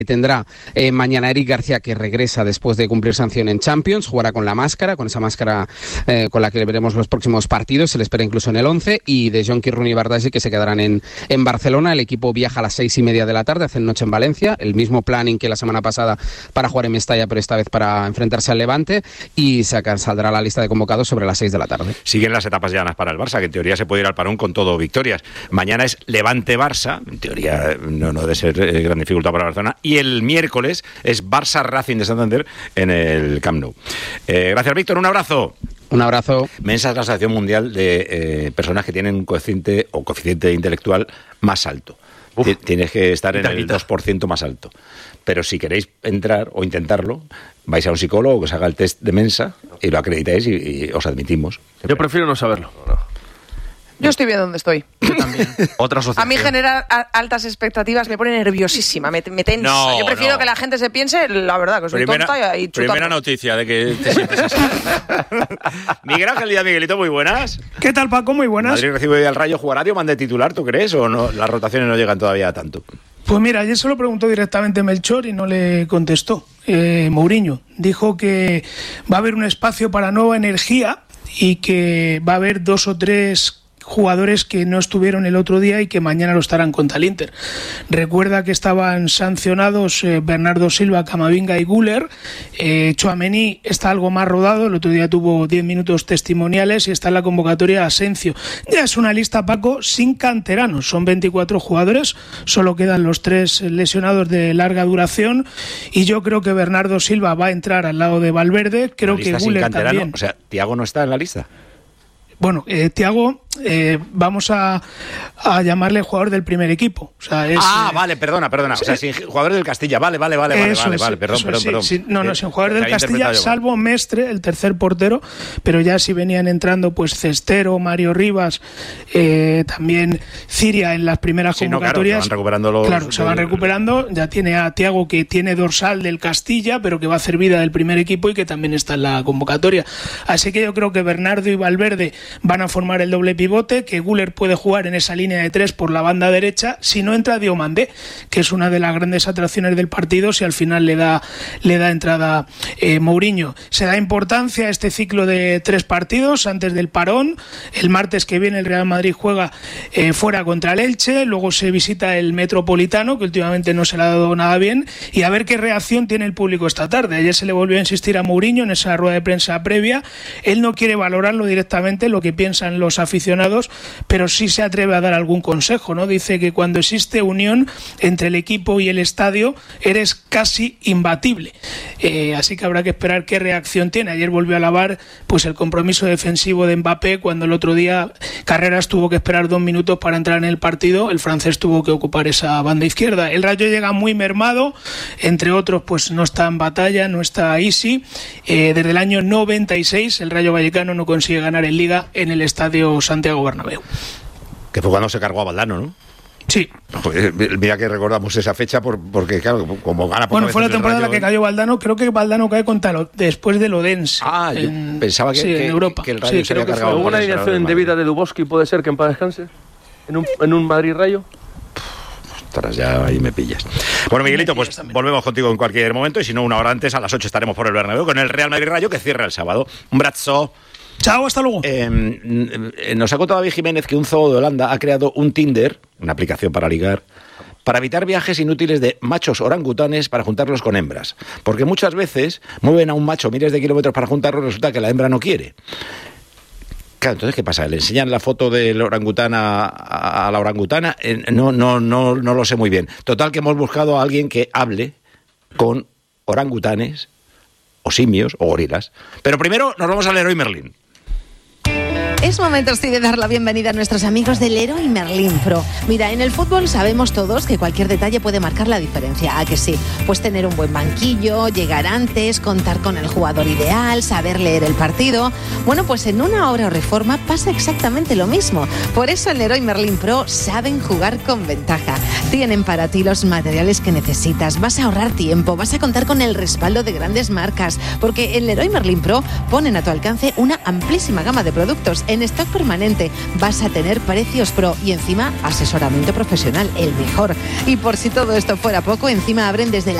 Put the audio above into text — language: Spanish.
Tendrá mañana Eric García, que regresa después de cumplir sanción en Champions, jugará con esa máscara con la que le veremos los próximos partidos, se le espera incluso en el 11, y de Jong, Rooney y Bardghji, que se quedarán en Barcelona. El equipo viaja a las 6:30 de la tarde, hacen noche en Valencia, el mismo planning que la semana pasada para jugar en Mestalla, pero esta vez para enfrentarse al Levante, y saldrá la lista de convocados sobre las 6 de la tarde. Siguen las etapas llanas para el Barça, que en teoría se puede ir al parón con todo victorias. Mañana es Levante-Barça, en teoría no debe ser gran dificultad para Barcelona, y el miércoles es Barça-Racing de Santander en el Camp Nou. Gracias, Víctor, un abrazo. Un abrazo. Mensa es la Asociación Mundial de personas que tienen un coeficiente intelectual más alto. Tienes que estar en el 2% más alto. Pero si queréis entrar o intentarlo, vais a un psicólogo que os haga el test de Mensa y lo acreditáis y os admitimos. Yo prefiero no saberlo. Yo estoy bien donde estoy. Yo también. Otra asociación. A mí generar altas expectativas me pone nerviosísima, me tensa. No, yo prefiero que la gente se piense, la verdad, que soy tonta y chutando. Primera noticia de que te sientes así. Miguel Ángel Díaz, Miguelito, muy buenas. ¿Qué tal, Paco? Muy buenas. Madrid recibe hoy al Rayo, ¿jugará Diomande de titular, tú crees? ¿O no? Las rotaciones no llegan todavía a tanto. Pues mira, ayer se lo preguntó directamente Melchor y no le contestó. Mourinho dijo que va a haber un espacio para nueva energía y que va a haber 2 o 3 jugadores que no estuvieron el otro día y que mañana lo estarán contra el Inter. Recuerda que estaban sancionados Bernardo Silva, Camavinga y Güler. Tchouaméni está algo más rodado, el otro día tuvo 10 minutos testimoniales y está en la convocatoria Asensio. Ya es una lista, Paco, sin canteranos, son 24 jugadores, solo quedan los 3 lesionados de larga duración y yo creo que Bernardo Silva va a entrar al lado de Valverde, creo que Güler también. O sea, ¿Thiago no está en la lista? Bueno, Thiago, vamos a llamarle jugador del primer equipo. O sea, vale, perdona. O sea, sin jugador del Castilla, vale, perdón. Sí, no, sin jugador del Castilla, salvo Mestre, el tercer portero, pero ya si venían entrando pues Cestero, Mario Rivas, también Ciria en las primeras convocatorias. Se van recuperando. Ya tiene a Thiago, que tiene dorsal del Castilla, pero que va a hacer vida del primer equipo y que también está en la convocatoria. Así que yo creo que Bernardo y Valverde van a formar el doble pivote, que Güler puede jugar en esa línea de 3 por la banda derecha, si no entra Diomande, que es una de las grandes atracciones del partido, si al final le da entrada Mourinho. Se da importancia a este ciclo de 3 partidos antes del parón. El martes que viene el Real Madrid juega fuera contra el Elche, luego se visita el Metropolitano, que últimamente no se le ha dado nada bien, y a ver qué reacción tiene el público esta tarde. Ayer se le volvió a insistir a Mourinho en esa rueda de prensa previa. Él no quiere valorarlo directamente, lo que piensan los aficionados, pero sí se atreve a dar algún consejo, ¿no? Dice que cuando existe unión entre el equipo y el estadio eres casi imbatible, así que habrá que esperar qué reacción tiene. Ayer volvió a alabar pues el compromiso defensivo de Mbappé, cuando el otro día Carreras tuvo que esperar 2 minutos para entrar en el partido, el francés tuvo que ocupar esa banda izquierda. El Rayo llega muy mermado, entre otros pues no está en batalla, no está Isi, desde el año 96 el Rayo Vallecano no consigue ganar en Liga en el estadio Santiago Bernabéu. Que fue cuando se cargó a Valdano, ¿no? Sí. Pues mira que recordamos esa fecha porque claro, como gana por fue la temporada en la que cayó Valdano. Creo que Valdano cae después del Odense. Pensaba que, en Europa. Que el Rayo se había cargado. ¿Hubo una alineación indebida de Dubovsky, puede ser, que en paz descanse? ¿En un Madrid Rayo? Ostras, ya ahí me pillas. Bueno, Miguelito, pues volvemos contigo en cualquier momento, y si no, una hora antes, a las 8 estaremos por el Bernabéu con el Real Madrid Rayo, que cierra el sábado. Un abrazo. Chao, hasta luego. Nos ha contado David Jiménez que un zoo de Holanda ha creado un Tinder, una aplicación para ligar, para evitar viajes inútiles de machos orangutanes para juntarlos con hembras. Porque muchas veces mueven a un macho miles de kilómetros para juntarlo y resulta que la hembra no quiere. Claro, entonces, ¿qué pasa? ¿Le enseñan la foto del orangután a la orangutana? No lo sé muy bien. Total, que hemos buscado a alguien que hable con orangutanes o simios o gorilas. Pero primero nos vamos al Leroy Merlin. Es momento, sí, de dar la bienvenida a nuestros amigos del Leroy Merlin Pro. Mira, en el fútbol sabemos todos que cualquier detalle puede marcar la diferencia. ¿A que sí? Pues tener un buen banquillo, llegar antes, contar con el jugador ideal, saber leer el partido. Bueno, pues en una obra o reforma pasa exactamente lo mismo. Por eso en Leroy Merlin Pro saben jugar con ventaja. Tienen para ti los materiales que necesitas. Vas a ahorrar tiempo, vas a contar con el respaldo de grandes marcas, porque en Leroy Merlin Pro ponen a tu alcance una amplísima gama de productos en en stock permanente, vas a tener precios pro y encima asesoramiento profesional, el mejor. Y por si todo esto fuera poco, encima abren desde